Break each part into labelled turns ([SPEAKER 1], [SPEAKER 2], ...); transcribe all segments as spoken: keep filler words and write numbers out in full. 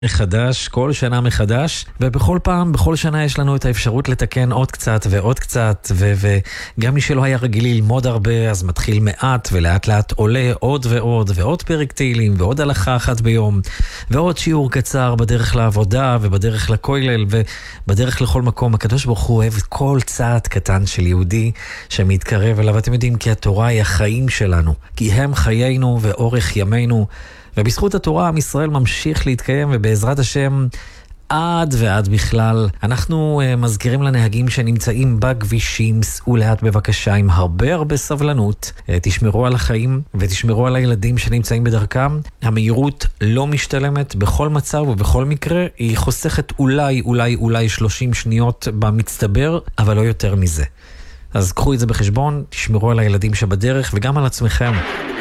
[SPEAKER 1] מחדש, כל שנה מחדש, ובכל פעם, בכל שנה יש לנו את האפשרות לתקן עוד קצת ועוד קצת, ו- וגם מי שלא היה רגיל ללמוד הרבה, אז מתחיל מעט, ולאט לאט עולה עוד ועוד, ועוד פרק תהילים, ועוד הלכה אחת ביום, ועוד שיעור קצר בדרך לעבודה, ובדרך לכולל, ובדרך לכל מקום. הקדוש ברוך הוא אוהב כל צעד קטן של יהודי שמתקרב אליו. אתם יודעים, כי התורה היא החיים שלנו, כי הם חיינו ואורך ימינו, ובזכות התורה עם ישראל ממשיך להתקיים, ובעזרת השם עד ועד בכלל. אנחנו uh, מזכירים לנהגים שנמצאים בכבישים, סעו לאט בבקשה עם הרבה הרבה סבלנות, uh, תשמרו על החיים ותשמרו על הילדים שנמצאים בדרכם. המהירות לא משתלמת בכל מצב ובכל מקרה, היא חוסכת אולי אולי אולי שלושים שניות במצטבר, אבל לא יותר מזה. אז קחו את זה בחשבון, תשמרו על הילדים שבדרך וגם על עצמכם.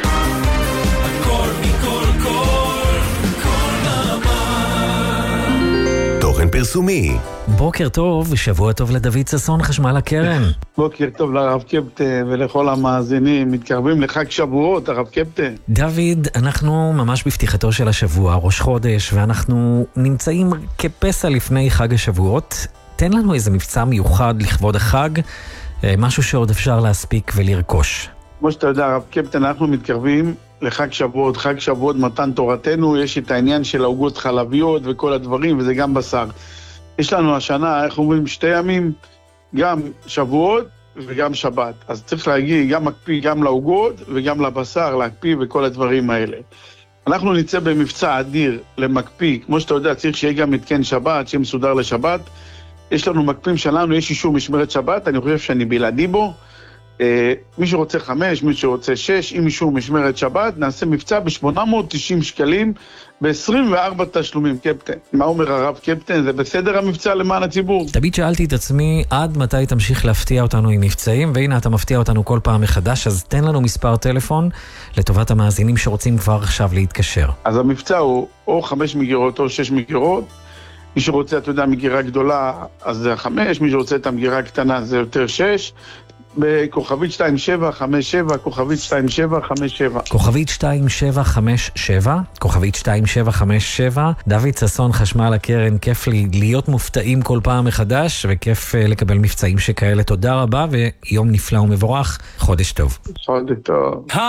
[SPEAKER 2] פרסומי.
[SPEAKER 1] בוקר טוב, שבוע טוב לדוד ששון, חשמל הקרן.
[SPEAKER 3] בוקר טוב לרב קפטן ולכל המאזינים, מתקרבים לחג שבועות, הרב קפטן.
[SPEAKER 1] דוד, אנחנו ממש בפתיחתו של השבוע, ראש חודש, ואנחנו נמצאים כפסע לפני חג השבועות. תן לנו איזה מבצע מיוחד לכבוד החג, משהו שעוד אפשר להספיק ולרכוש.
[SPEAKER 3] כמו שאתה יודע, הרב קפטן, אנחנו מתקרבים לחג שבועות, חג שבועות מתן תורתנו, יש את העניין של העוגות חלביות וכל הדברים, וזה גם בשר. יש לנו השנה, איך אומרים, שתי ימים, גם שבועות וגם שבת. אז צריך להגיע, גם מקפיא גם לעוגות וגם לבשר, להקפיא וכל הדברים האלה. אנחנו נצא במבצע אדיר למקפיא, כמו שאתה יודע, צריך שיהיה גם מתקן שבת, שיהיה מסודר לשבת. יש לנו מקפאים שלנו, יש אישור משמרת שבת, אני חושב שאני בלעדי בו. מי שרוצה חמש, מי שרוצה שש, עם אישור משמרת שבת, נעשה מבצע ב-שמונה מאות ותשעים שקלים, ב-עשרים וארבע תשלומים, קפטן. מה אומר הרב קפטן? זה בסדר המבצע למען הציבור?
[SPEAKER 1] תמיד שאלתי את עצמי, עד מתי תמשיך להפתיע אותנו עם מבצעים, והנה אתה מפתיע אותנו כל פעם מחדש, אז תן לנו מספר טלפון לטובת המאזינים שרוצים כבר עכשיו להתקשר.
[SPEAKER 3] אז המבצע הוא או חמש מגירות או שש מגירות, מי שרוצה, אתה יודע, מגירה גדולה, אז זה חמש, מי שרוצה את המגירה הקטנה זה יותר שש, בכוכבית שתיים שבע חמש שבע, כוכבית שתיים שבע חמש שבע.
[SPEAKER 1] כוכבית שתיים שבע חמש שבע, כוכבית שתיים שבע חמש שבע. דוד ששון, חשמל הקרן, כיף לי להיות מופתעים כל פעם מחדש, וכיף לקבל מבצעים שכאלה. תודה רבה, ויום נפלא ומבורך, חודש טוב.
[SPEAKER 3] חודש טוב.